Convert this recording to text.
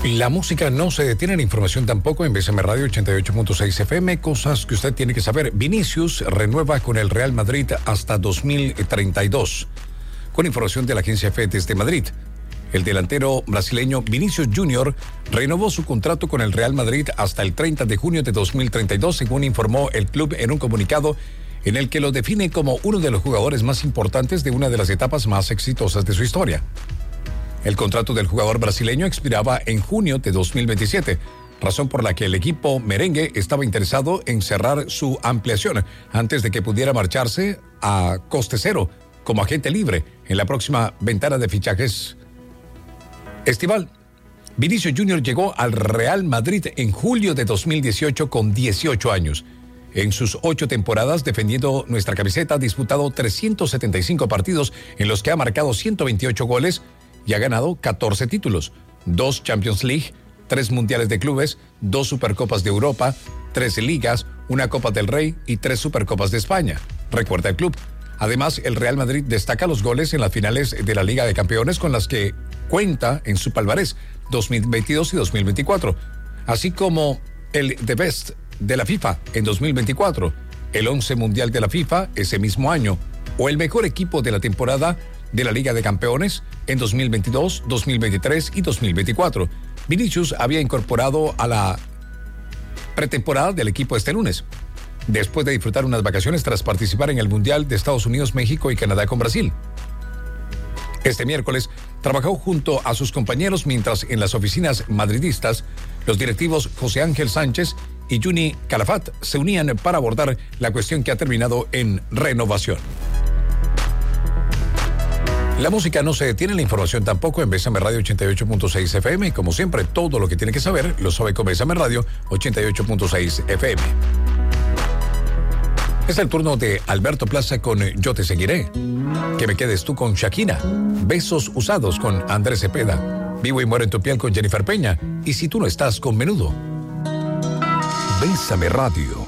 La música no se detiene, la información tampoco en BSM Radio 88.6 FM. Cosas que usted tiene que saber. Vinicius renueva con el Real Madrid hasta 2032. Con información de la agencia EFE desde Madrid. El delantero brasileño Vinicius Junior renovó su contrato con el Real Madrid hasta el 30 de junio de 2032, según informó el club en un comunicado en el que lo define como uno de los jugadores más importantes de una de las etapas más exitosas de su historia. El contrato del jugador brasileño expiraba en junio de 2027, razón por la que el equipo merengue estaba interesado en cerrar su ampliación antes de que pudiera marcharse a coste cero como agente libre en la próxima ventana de fichajes estival. Vinicius Junior llegó al Real Madrid en julio de 2018 con 18 años. En sus 8 temporadas defendiendo nuestra camiseta ha disputado 375 partidos en los que ha marcado 128 goles y ha ganado 14 títulos, 2 Champions League, 3 Mundiales de Clubes, 2 Supercopas de Europa, 3 Ligas, 1 Copa del Rey y 3 Supercopas de España, recuerda el club. Además, el Real Madrid destaca los goles en las finales de la Liga de Campeones con las que cuenta en su palmarés 2022 y 2024, así como el The Best de la FIFA en 2024, el 11 Mundial de la FIFA ese mismo año, o el mejor equipo de la temporada de la Liga de Campeones en 2022, 2023 y 2024. Vinicius había incorporado a la pretemporada del equipo este lunes, después de disfrutar unas vacaciones tras participar en el Mundial de Estados Unidos, México y Canadá con Brasil. Este miércoles trabajó junto a sus compañeros mientras en las oficinas madridistas los directivos José Ángel Sánchez y Juni Calafat se unían para abordar la cuestión que ha terminado en renovación. La música no se detiene, la información tampoco en BSM Radio 88.6 FM y como siempre todo lo que tiene que saber lo sabe con BSM Radio 88.6 FM. Es el turno de Alberto Plaza con Yo Te Seguiré. Que me quedes tú con Shakira. Besos usados con Andrés Cepeda. Vivo y muero en tu piel con Jennifer Peña. Y si tú no estás con Menudo. BSM Radio